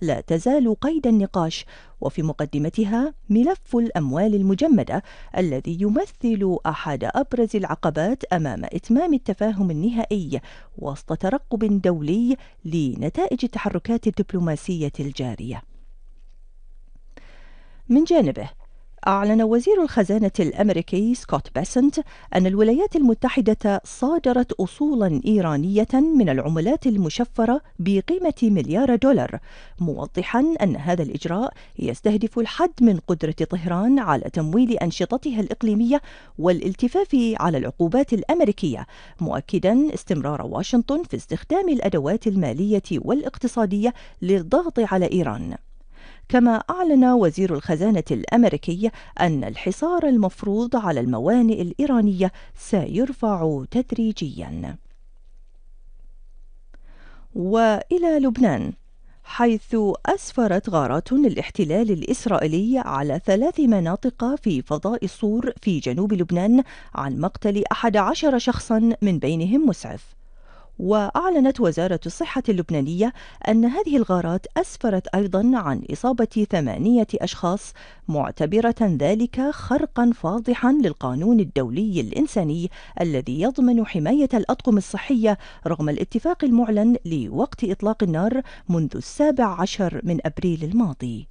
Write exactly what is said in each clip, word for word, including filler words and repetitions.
لا تزال قيد النقاش، وفي مقدمتها ملف الأموال المجمدة الذي يمثل أحد أبرز العقبات أمام إتمام التفاهم النهائي وسط ترقب دولي لنتائج التحركات الدبلوماسية الجارية. من جانبه، أعلن وزير الخزانة الأمريكي سكوت بيسنت أن الولايات المتحدة صادرت أصولا إيرانية من العملات المشفرة بقيمة مليار دولار، موضحا أن هذا الإجراء يستهدف الحد من قدرة طهران على تمويل أنشطتها الإقليمية والالتفاف على العقوبات الأمريكية، مؤكدا استمرار واشنطن في استخدام الأدوات المالية والاقتصادية للضغط على إيران. كما أعلن وزير الخزانة الأمريكي أن الحصار المفروض على الموانئ الإيرانية سيرفع تدريجيا. وإلى لبنان، حيث أسفرت غارات الاحتلال الإسرائيلي على ثلاث مناطق في فضاء الصور في جنوب لبنان عن مقتل أحد عشر شخصا من بينهم مسعف. وأعلنت وزارة الصحة اللبنانية أن هذه الغارات أسفرت أيضا عن إصابة ثمانية أشخاص، معتبرة ذلك خرقا فاضحا للقانون الدولي الإنساني الذي يضمن حماية الأطقم الصحية رغم الاتفاق المعلن لوقت إطلاق النار منذ السابع عشر من أبريل الماضي.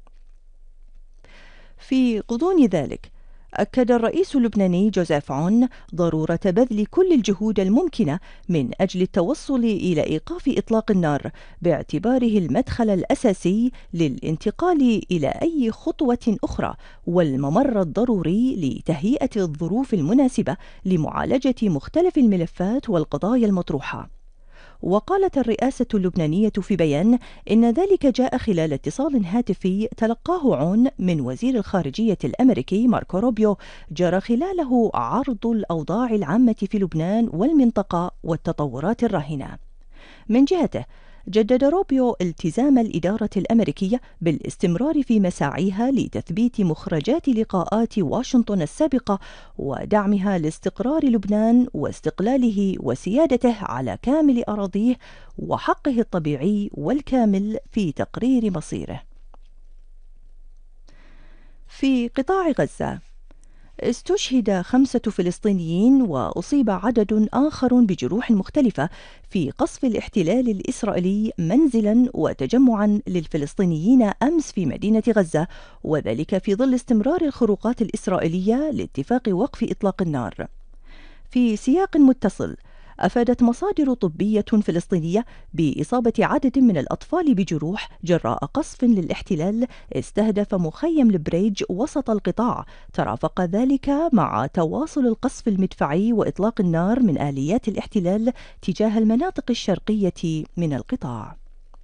في غضون ذلك، أكد الرئيس اللبناني جوزيف عون ضرورة بذل كل الجهود الممكنة من أجل التوصل إلى إيقاف إطلاق النار باعتباره المدخل الأساسي للانتقال إلى أي خطوة أخرى والممر الضروري لتهيئة الظروف المناسبة لمعالجة مختلف الملفات والقضايا المطروحة. وقالت الرئاسة اللبنانية في بيان إن ذلك جاء خلال اتصال هاتفي تلقاه عون من وزير الخارجية الأمريكي ماركو روبيو جرى خلاله عرض الأوضاع العامة في لبنان والمنطقة والتطورات الراهنة. من جهته، جدد روبيو التزام الإدارة الأمريكية بالاستمرار في مساعيها لتثبيت مخرجات لقاءات واشنطن السابقة ودعمها لاستقرار لبنان واستقلاله وسيادته على كامل أراضيه وحقه الطبيعي والكامل في تقرير مصيره. في قطاع غزة، استشهد خمسة فلسطينيين وأصيب عدد آخر بجروح مختلفة في قصف الاحتلال الإسرائيلي منزلا وتجمعا للفلسطينيين أمس في مدينة غزة، وذلك في ظل استمرار الخروقات الإسرائيلية لاتفاق وقف إطلاق النار. في سياق متصل، أفادت مصادر طبية فلسطينية بإصابة عدد من الأطفال بجروح جراء قصف للاحتلال استهدف مخيم البريج وسط القطاع، ترافق ذلك مع تواصل القصف المدفعي وإطلاق النار من آليات الاحتلال تجاه المناطق الشرقية من القطاع.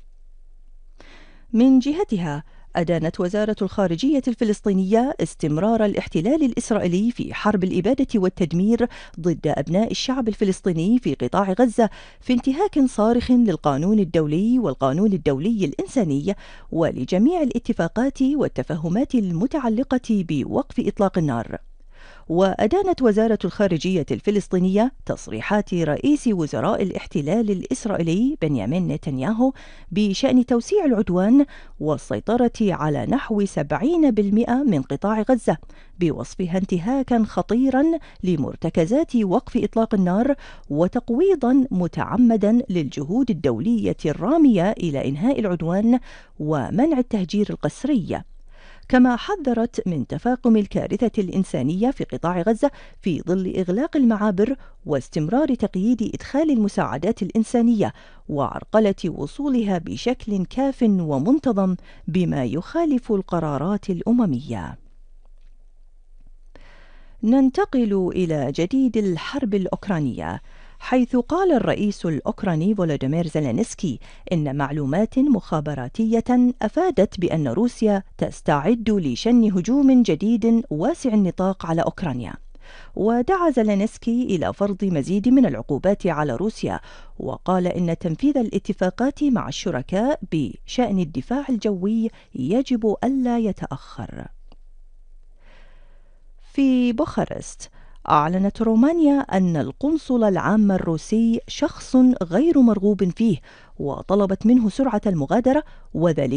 من جهتها، أدانت وزارة الخارجية الفلسطينية استمرار الاحتلال الإسرائيلي في حرب الإبادة والتدمير ضد أبناء الشعب الفلسطيني في قطاع غزة في انتهاك صارخ للقانون الدولي والقانون الدولي الإنساني ولجميع الاتفاقات والتفاهمات المتعلقة بوقف إطلاق النار. وأدانت وزارة الخارجية الفلسطينية تصريحات رئيس وزراء الاحتلال الإسرائيلي بنيامين نتنياهو بشأن توسيع العدوان والسيطرة على نحو سبعين بالمئة من قطاع غزة، بوصفها انتهاكا خطيرا لمرتكزات وقف إطلاق النار وتقويضا متعمدا للجهود الدولية الرامية إلى إنهاء العدوان ومنع التهجير القسري. كما حذرت من تفاقم الكارثة الإنسانية في قطاع غزة في ظل إغلاق المعابر واستمرار تقييد إدخال المساعدات الإنسانية وعرقلة وصولها بشكل كاف ومنتظم بما يخالف القرارات الأممية. ننتقل إلى جديد الحرب الأوكرانية، حيث قال الرئيس الأوكراني فولوديمير زيلينسكي إن معلومات مخابراتية أفادت بأن روسيا تستعد لشن هجوم جديد واسع النطاق على أوكرانيا. ودعا زيلينسكي إلى فرض مزيد من العقوبات على روسيا، وقال إن تنفيذ الاتفاقات مع الشركاء بشأن الدفاع الجوي يجب ألا يتأخر. في بوخارست، أعلنت رومانيا أن القنصل العام الروسي شخص غير مرغوب فيه، وطلبت منه سرعة المغادرة، وذلك